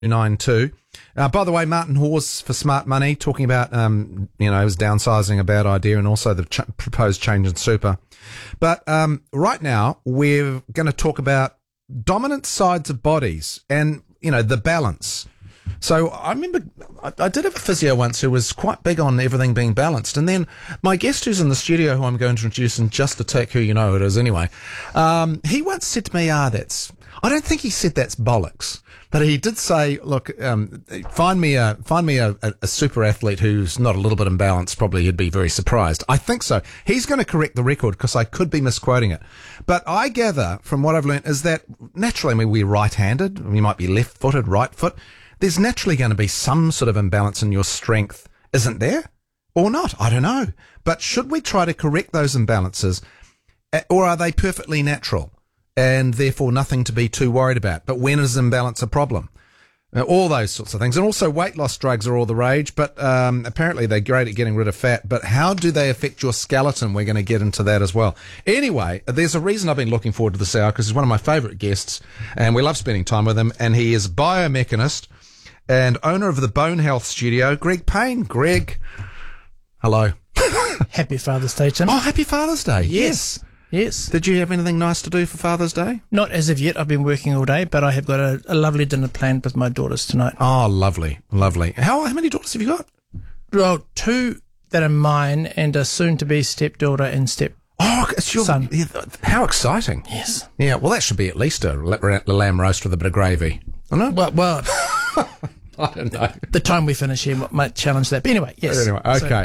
92. By the way, Martin Hawes for Smart Money, talking about, his downsizing, a bad idea, and also the proposed change in super. But right now, we're going to talk about dominant sides of bodies and, the balance. So I remember I did have a physio once who was quite big on everything being balanced. And then my guest who's in the studio, who I'm going to introduce in just a tick, who you know it is anyway, he once said to me, I don't think he said that's bollocks. But he did say, look, find me a super athlete who's not a little bit imbalanced. Probably you'd be very surprised. I think so. He's going to correct the record because I could be misquoting it. But I gather from what I've learned is that naturally, we're right-handed. We might be left-footed, right foot. There's naturally going to be some sort of imbalance in your strength, isn't there? Or not? I don't know. But should we try to correct those imbalances, or are they perfectly natural and therefore nothing to be too worried about? But when is imbalance a problem? All those sorts of things. And also weight loss drugs are all the rage, but apparently they're great at getting rid of fat. But how do they affect your skeleton? We're going to get into that as well. Anyway, there's a reason I've been looking forward to this hour, because he's one of my favourite guests and we love spending time with him. And he is biomechanist and owner of the Bone Health Studio, Greg Payne. Greg, hello. Happy Father's Day, Tim. Oh, happy Father's Day. Yes. Did you have anything nice to do for Father's Day? Not as of yet. I've been working all day, but I have got a lovely dinner planned with my daughters tonight. Oh, lovely. How many daughters have you got? Well, 2 that are mine and a soon-to-be stepdaughter and son. How exciting. Yes. Yeah, well, that should be at least a lamb roast with a bit of gravy. Isn't it? Well I don't know. The time we finish here might challenge that. But anyway, yes. Anyway, okay.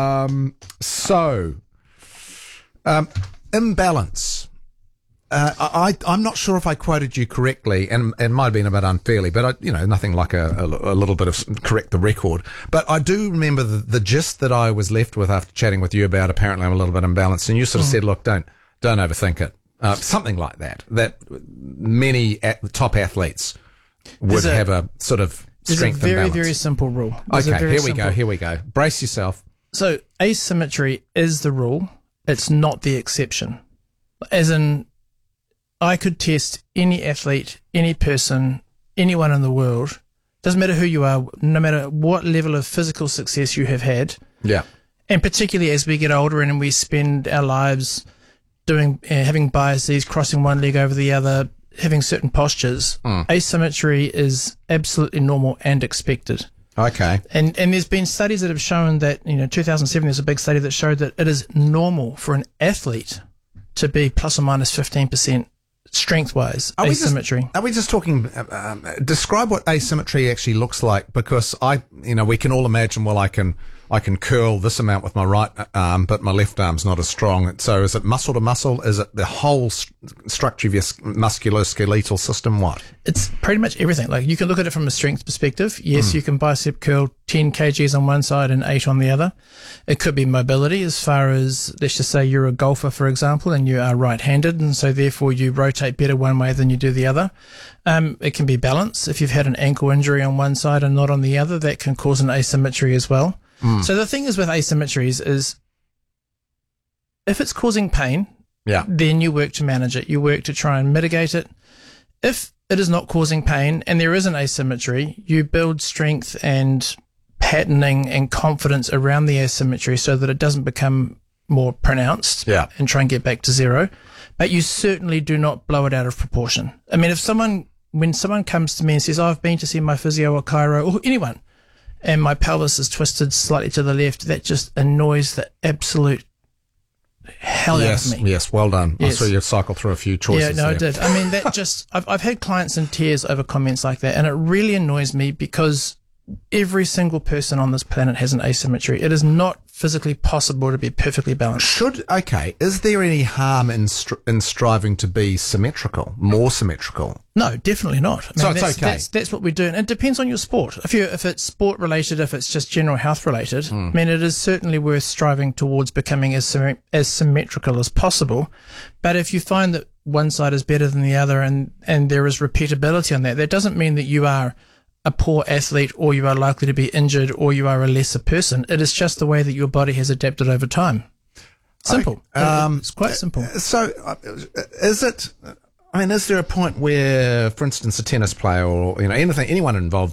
Imbalance. I'm not sure if I quoted you correctly, and it might have been a bit unfairly, but nothing like a little bit of correct the record. But I do remember the gist that I was left with after chatting with you about apparently I'm a little bit imbalanced, and you sort of said, look, don't overthink it. Something like that. That many top athletes would have a sort of strength imbalance. There's a very, very simple rule. Here we go. Brace yourself. So asymmetry is the rule. It's not the exception. As in, I could test any athlete, any person, anyone in the world, doesn't matter who you are, no matter what level of physical success you have had. Yeah. And particularly as we get older and we spend our lives having biases, crossing one leg over the other, having certain postures, asymmetry is absolutely normal and expected. Okay. And there's been studies that have shown that, 2007 there's a big study that showed that it is normal for an athlete to be plus or minus 15% strength-wise asymmetry. Are we just talking, describe what asymmetry actually looks like, because we can all imagine, well, I can curl this amount with my right arm, but my left arm's not as strong. So is it muscle to muscle? Is it the whole structure of your musculoskeletal system? What? It's pretty much everything. Like, you can look at it from a strength perspective. Yes, you can bicep curl 10 kgs on one side and 8 on the other. It could be mobility, as far as, let's just say you're a golfer, for example, and you are right-handed, and so therefore you rotate better one way than you do the other. It can be balance. If you've had an ankle injury on one side and not on the other, that can cause an asymmetry as well. So the thing is with asymmetries is, if it's causing pain, then you work to manage it. You work to try and mitigate it. If it is not causing pain and there is an asymmetry, you build strength and patterning and confidence around the asymmetry so that it doesn't become more pronounced and try and get back to zero. But you certainly do not blow it out of proportion. I mean, when someone comes to me and says, I've been to see my physio or chiro or anyone, and my pelvis is twisted slightly to the left, that just annoys the absolute hell out of me. Yes, well done. Yes. I saw you cycle through a few choices. I did. I mean, that just, I've had clients in tears over comments like that, and it really annoys me because every single person on this planet has an asymmetry. It is not physically possible to be perfectly balanced. Is there any harm in striving to be symmetrical, more symmetrical? No, definitely not. I mean, it's okay. That's what we do. And it depends on your sport. If it's sport related, if it's just general health related, I mean, it is certainly worth striving towards becoming as symmetrical as possible. But if you find that one side is better than the other and there is repeatability on that doesn't mean that you are a poor athlete or you are likely to be injured or you are a lesser person. It is just the way that your body has adapted over time. Simple. It's quite simple. So is it, I mean, is there a point where, for instance, a tennis player or, anyone involved